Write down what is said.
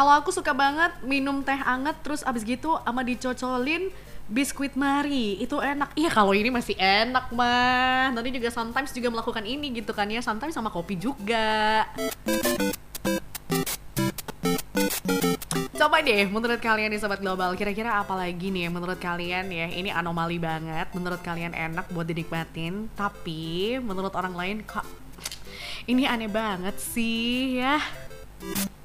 Kalau aku suka banget minum teh anget terus abis gitu sama dicocolin biskuit Marie, itu enak. Iya kalau ini masih enak mah. Nanti juga sometimes juga melakukan ini gitu kan ya, sometimes sama kopi juga. Coba deh menurut kalian nih Sobat Global, kira-kira apa lagi nih menurut kalian ya, ini anomali banget, menurut kalian enak buat dinikmatin, tapi menurut orang lain kok ini aneh banget sih ya.